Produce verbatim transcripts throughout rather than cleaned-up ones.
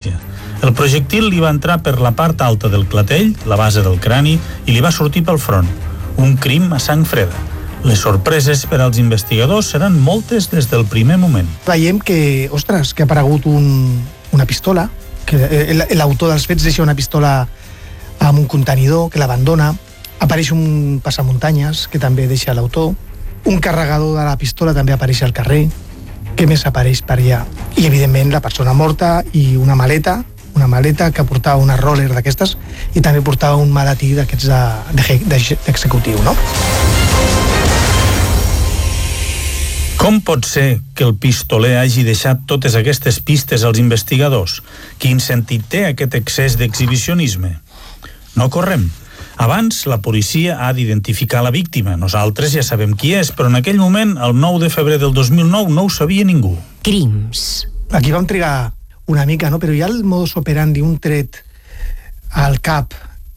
Galícia. El projectil li va entrar per la part alta del clatell, la base del crani, i li va sortir pel front. Un crim a sang freda. Les sorpreses per als investigadors seran moltes des del primer moment. Veiem que, ostres, que ha aparegut un, una pistola, que l'autor dels fets deixa una pistola amb un contenidor, que l'abandona. Apareix un passamuntanyes, que també deixa l'autor. Un carregador de la pistola també apareix al carrer. Què més apareix per allà? I, evidentment, la persona morta i una maleta, una maleta que portava una roller d'aquestes i també portava un maletí d'aquests d'executiu, no? Com pot ser que el pistoler hagi deixat totes aquestes pistes als investigadors? Quin sentit té aquest excés d'exhibicionisme? No correm. Abans, la policia ha d'identificar la víctima. Nosaltres ja sabem qui és, però en aquell moment, el nou de febrer del dos mil nou, no ho sabia ningú. Crims. Aquí vam trigar una mica, no? Però ja el modus operandi, un tret al cap,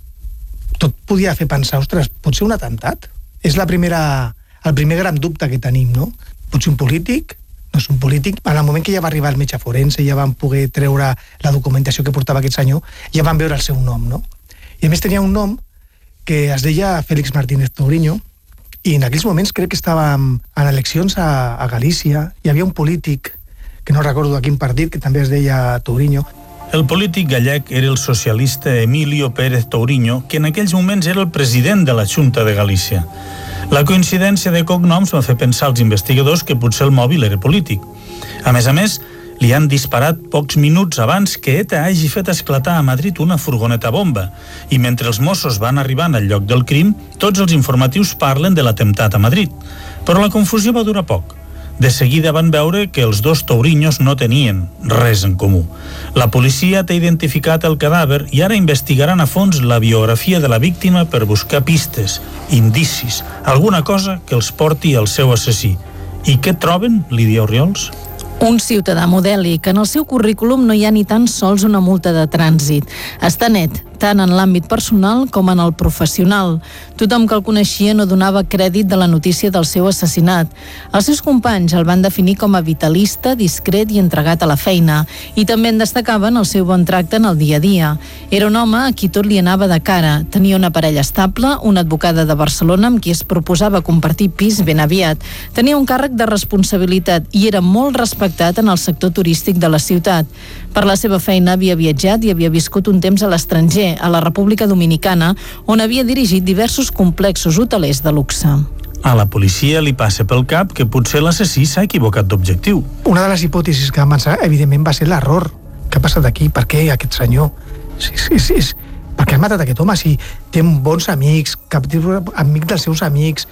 tot podia fer pensar, ostres, pot ser un atemptat? És la primera, el primer gran dubte que tenim, no? Pot ser un polític? No és un polític. En el moment que ja va arribar el metge forense, ja van poder treure la documentació que portava aquest senyor, ja van veure el seu nom, no? I a més tenia un nom que es deia Félix Martínez Touriño, i en aquells moments crec que estàvem en eleccions a, a Galícia. Hi havia un polític, que no recordo de quin partit, que també es deia Touriño. El polític gallec era el socialista Emilio Pérez Touriño, que en aquells moments era el president de la Xunta de Galícia. La coincidència de cognoms va fer pensar als investigadors que potser el mòbil era polític. A més a més, li han disparat pocs minuts abans que ETA hagi fet esclatar a Madrid una furgoneta bomba, i mentre els Mossos van arribant al lloc del crim, tots els informatius parlen de l'atemptat a Madrid. Però la confusió va durar poc. De seguida van veure que els dos Touriños no tenien res en comú. La policia té identificat el cadàver i ara investigaran a fons la biografia de la víctima per buscar pistes, indicis, alguna cosa que els porti al seu assassí. I què troben, Lídia Orriols? Un ciutadà modèlic. En el seu currículum no hi ha ni tan sols una multa de trànsit. Està net, tant en l'àmbit personal com en el professional. Tothom que el coneixia no donava crèdit de la notícia del seu assassinat. Els seus companys el van definir com a vitalista, discret i entregat a la feina, i també en destacaven el seu bon tracte en el dia a dia. Era un home a qui tot li anava de cara. Tenia una parella estable, una advocada de Barcelona amb qui es proposava compartir pis ben aviat. Tenia un càrrec de responsabilitat i era molt respectat en el sector turístic de la ciutat. Per la seva feina havia viatjat i havia viscut un temps a l'estranger, a la República Dominicana, on havia dirigit diversos complexos hotelers de luxe. A la policia li passa pel cap que potser l'assassí s'ha equivocat d'objectiu. Una de les hipòtesis que van pensar, evidentment, va ser l'error. Què ha passat aquí? Per què aquest senyor? Sí, sí, sí, sí. Per què ha matat aquest home? Si té bons amics, captiu amic dels seus amics,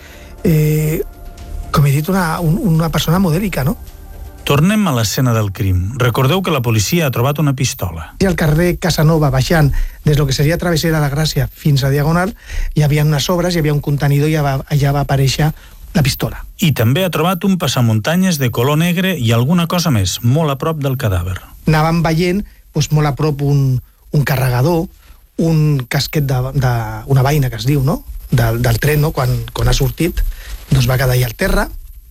eh, com he dit, una, una persona modèlica, no? Tornem a l'escena del crim. Recordeu que la policia ha trobat una pistola. I al carrer Casanova, baixant des del que seria Travessera de la Gràcia fins a Diagonal, hi havia unes obres, hi havia un contenidor i allà va, allà va aparèixer la pistola. I també ha trobat un passamuntanyes de color negre i alguna cosa més, molt a prop del cadàver. Anàvem veient doncs, molt a prop un, un carregador, un casquet de, de, una vaina que es diu, no? Del, del tren, no? Quan, quan ha sortit, doncs va quedar allà al terra,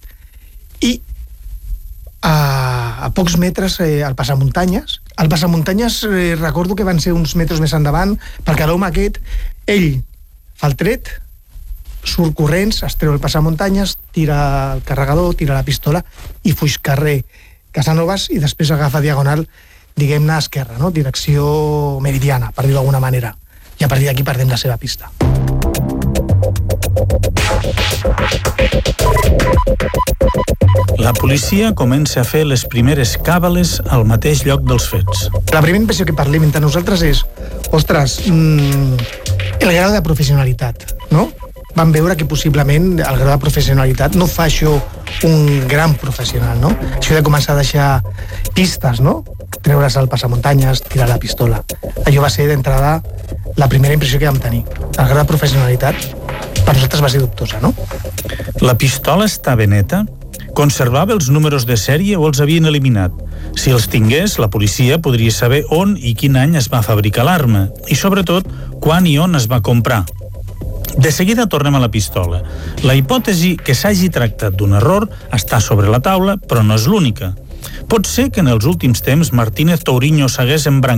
i a, a pocs metres eh, al passamuntanyes. El passamuntanyes eh, recordo que van ser uns metres més endavant, perquè l'home aquest, ell fa el tret, surt corrents, es treu el passamuntanyes, tira el carregador, tira la pistola i fuix carrer Casanovas i després agafa Diagonal, diguem-ne, a esquerra, no? Direcció meridiana, per dir-ho d'alguna manera. I a partir d'aquí perdem la seva pista. La policia comença a fer les primeres càbales al mateix lloc dels fets. La primera impressió que parlem entre nosaltres és, ostres, mmm, el grau de professionalitat, no? Vam veure que possiblement el grau de professionalitat no fa això un gran professional, no? Això de començar a deixar pistes, no? Treure's el passamuntanyes, tirar la pistola. Allò va ser d'entrada la primera impressió que vam tenir. El grau de professionalitat per nosaltres va ser dubtosa, no? La pistola estava neta? Conservava els números de sèrie o els havien eliminat? Si els tingués, la policia podria saber on i quin any es va fabricar l'arma i, sobretot, quan i on es va comprar. De seguida tornem a la pistola. La hipòtesi que s'hagi tractat d'un error està sobre la taula, però no és l'única. Pot ser que en els últims temps Martínez Touriño s'hagués embrancat